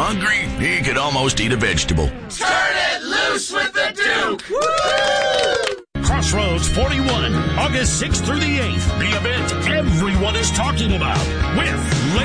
hungry, he could almost eat a vegetable. Turn it loose with the Duke! Woo! Crossroads 41, August 6th through the 8th. The event everyone is talking about with